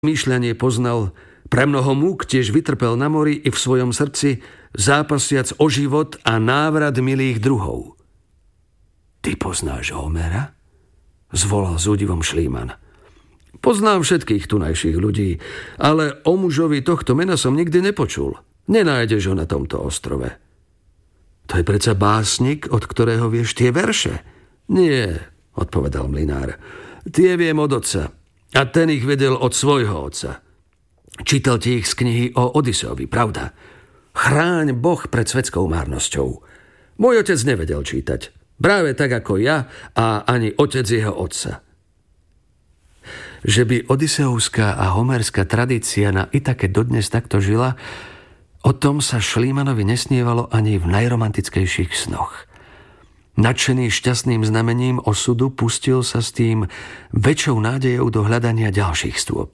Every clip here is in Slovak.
Myšľanie poznal, premnoho múk tiež vytrpel na mori i v svojom srdci, zápasiac o život a návrat milých druhov. Ty poznáš Homera? Zvolal s údivom Schliemann. Poznám všetkých tunajších ľudí, ale o mužovi tohto mena som nikdy nepočul. Nenájdeš ho na tomto ostrove. To je predsa básnik, od ktorého vieš tie verše? Nie, odpovedal mlynár. Tie viem od otca. A ten ich vedel od svojho otca. Čítal ti ich z knihy o Odiseovi, pravda? Chráň Boh pred svetskou márnosťou. Môj otec nevedel čítať. Práve tak ako ja a ani otec jeho otca. Že by odiseovská a homerská tradícia na Itake dodnes takto žila, o tom sa Schliemannovi nesnievalo ani v najromantickejších snoch. Nadšený šťastným znamením osudu pustil sa s tým väčšou nádejou do hľadania ďalších stôp.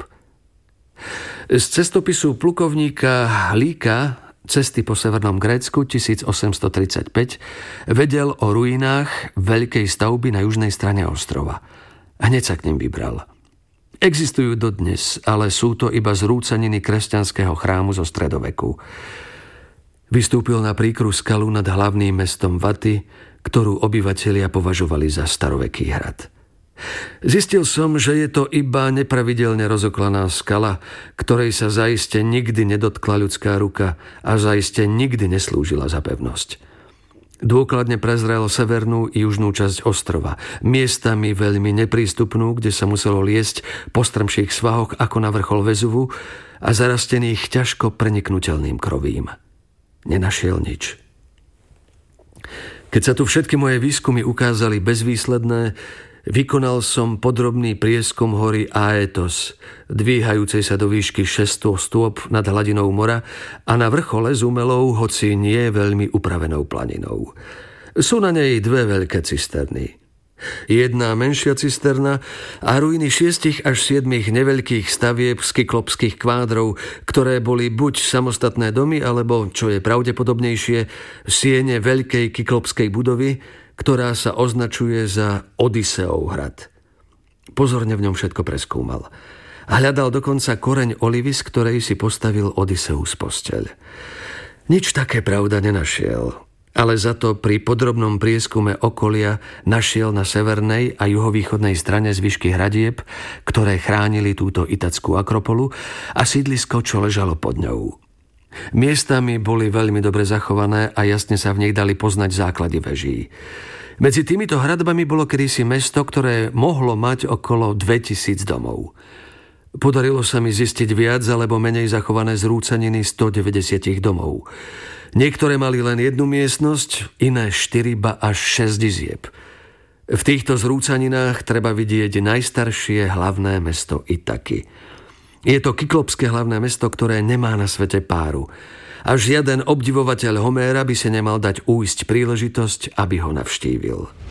Z cestopisu plukovníka Líka Cesty po severnom Grécku 1835 vedel o ruinách veľkej stavby na južnej strane ostrova. Hneď sa k nim vybral. Existujú dodnes, ale sú to iba zrúcaniny kresťanského chrámu zo stredoveku. Vystúpil na príkru skalu nad hlavným mestom Vaty, ktorú obyvatelia považovali za staroveký hrad. Zistil som, že je to iba nepravidelne rozoklaná skala, ktorej sa zaiste nikdy nedotkla ľudská ruka a zaiste nikdy neslúžila za pevnosť. Dôkladne prezrel severnú i južnú časť ostrova, miestami veľmi neprístupnú, kde sa muselo liesť po strmších svahoch ako na vrchol Vezuvu a zarastených ťažko preniknuteľným krovím. Nenašiel nič. Keď sa tu všetky moje výskumy ukázali bezvýsledné, vykonal som podrobný prieskum hory Aetos, dvíhajúcej sa do výšky 600 stôp nad hladinou mora a na vrchole z umelou, hoci nie veľmi upravenou planinou. Sú na nej dve veľké cisterny. Jedna menšia cisterna a ruiny 6 až 7 neveľkých stavieb z kyklopských kvádrov, ktoré boli buď samostatné domy, alebo, čo je pravdepodobnejšie, siene veľkej kyklopskej budovy, ktorá sa označuje za Odiseov hrad. Pozorne v ňom všetko preskúmal. Hľadal dokonca koreň olivy, z ktorej si postavil Odiseus posteľ. Nič také pravda nenašiel, ale za to pri podrobnom prieskume okolia našiel na severnej a juhovýchodnej strane zvyšky hradieb, ktoré chránili túto itackú akropolu a sídlisko, čo ležalo pod ňou. Miestami boli veľmi dobre zachované a jasne sa v nich dali poznať základy veží. Medzi týmito hradbami bolo kedysi mesto, ktoré mohlo mať okolo 2000 domov. Podarilo sa mi zistiť viac alebo menej zachované zrúcaniny 190 domov. Niektoré mali len jednu miestnosť, iné 4 ba až 6 izieb. V týchto zrúcaninách treba vidieť najstaršie hlavné mesto Itaky. Je to kyklopské hlavné mesto, ktoré nemá na svete páru. A žiaden obdivovateľ Homéra by si nemal dať újsť príležitosť, aby ho navštívil.